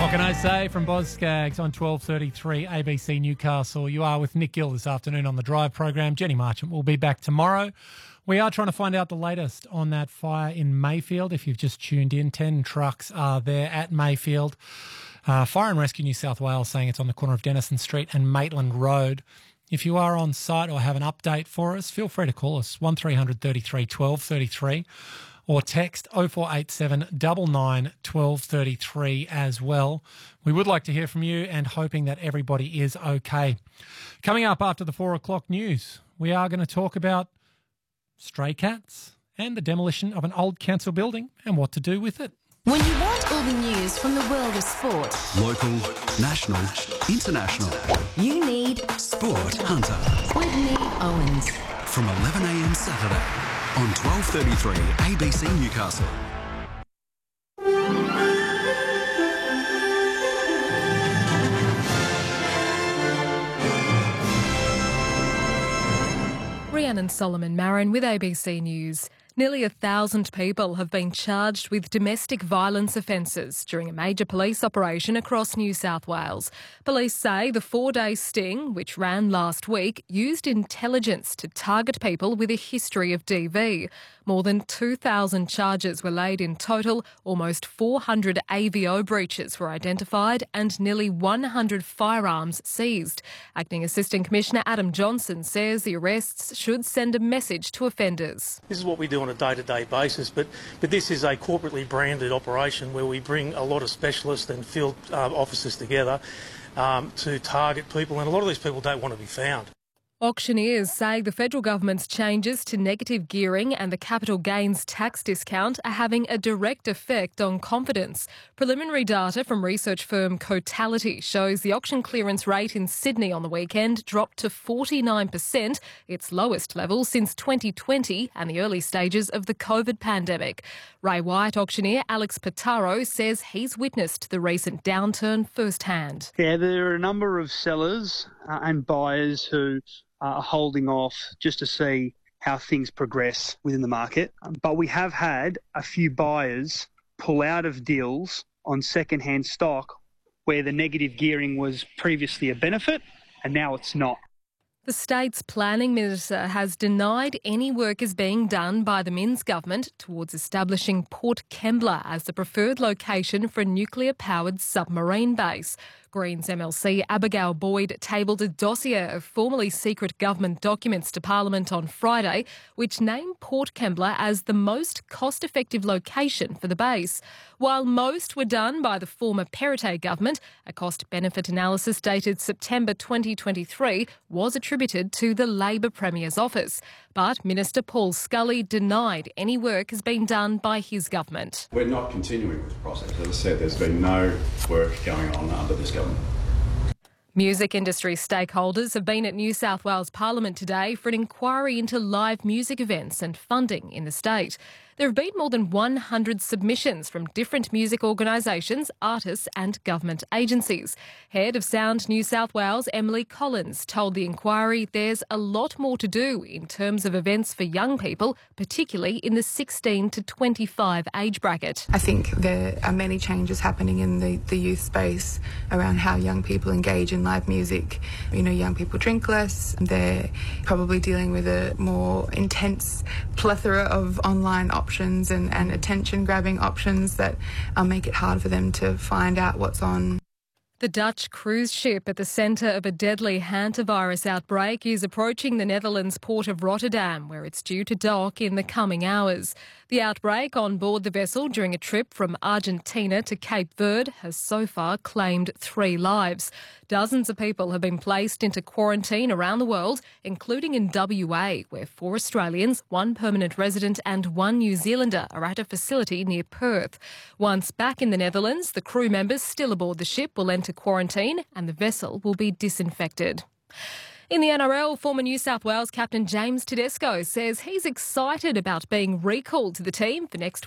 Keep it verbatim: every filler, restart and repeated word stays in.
What can I say from Boz Skaggs on twelve thirty-three A B C Newcastle? You are with Nick Gill this afternoon on the Drive program. Jenny Marchant will be back tomorrow. We are trying to find out the latest on that fire in Mayfield. If you've just tuned in, ten trucks are there at Mayfield. Uh, Fire and Rescue New South Wales saying it's on the corner of Denison Street and Maitland Road. If you are on site or have an update for us, feel free to call us one three hundred thirty-three twelve thirty-three or text oh four eight seven nine nine one two three three as well. We would like to hear from you and hoping that everybody is okay. Coming up after the four o'clock news, we are going to talk about stray cats and the demolition of an old council building and what to do with it. When you want all the news from the world of sport, local, national, international, you need Sport Hunter with Nick Owens. From eleven a m Saturday on twelve thirty-three A B C Newcastle. Rhiannon Solomon Marin with A B C News. Nearly a thousand people have been charged with domestic violence offences during a major police operation across New South Wales. Police say the four-day sting, which ran last week, used intelligence to target people with a history of D V. More than two thousand charges were laid in total, almost four hundred A V O breaches were identified and nearly one hundred firearms seized. Acting Assistant Commissioner Adam Johnson says the arrests should send a message to offenders. This is what we do on a day-to-day basis, but, but this is a corporately branded operation where we bring a lot of specialists and field uh, officers together um, to target people, and a lot of these people don't want to be found. Auctioneers say the federal government's changes to negative gearing and the capital gains tax discount are having a direct effect on confidence. Preliminary data from research firm Cotality shows the auction clearance rate in Sydney on the weekend dropped to forty-nine percent, its lowest level since twenty twenty and the early stages of the COVID pandemic. Ray White auctioneer Alex Pitaro says he's witnessed the recent downturn firsthand. Yeah, there are a number of sellers uh, and buyers who are holding off just to see how things progress within the market. But we have had a few buyers pull out of deals on second-hand stock where the negative gearing was previously a benefit and now it's not. The state's planning minister has denied any work is being done by the Minns government towards establishing Port Kembla as the preferred location for a nuclear-powered submarine base. Greens M L C Abigail Boyd tabled a dossier of formerly secret government documents to Parliament on Friday, which named Port Kembla as the most cost-effective location for the base. While most were done by the former Perrottet government, a cost-benefit analysis dated September twenty twenty-three was attributed to the Labor Premier's office. But Minister Paul Scully denied any work has been done by his government. We're not continuing with the process. As I said, there's been no work going on under this government. Music industry stakeholders have been at New South Wales Parliament today for an inquiry into live music events and funding in the state. There have been more than one hundred submissions from different music organisations, artists and government agencies. Head of Sound New South Wales, Emily Collins, told the inquiry there's a lot more to do in terms of events for young people, particularly in the sixteen to twenty-five age bracket. I think there are many changes happening in the, the youth space around how young people engage in live music. You know, young people drink less. They're probably dealing with a more intense plethora of online options options and, and attention-grabbing options that uh, make it hard for them to find out what's on. The Dutch cruise ship at the centre of a deadly hantavirus outbreak is approaching the Netherlands port of Rotterdam, where it's due to dock in the coming hours. The outbreak on board the vessel during a trip from Argentina to Cape Verde has so far claimed three lives. Dozens of people have been placed into quarantine around the world, including in W A, where four Australians, one permanent resident and one New Zealander are at a facility near Perth. Once back in the Netherlands, the crew members still aboard the ship will enter quarantine and the vessel will be disinfected. In the N R L, former New South Wales captain James Tedesco says he's excited about being recalled to the team for next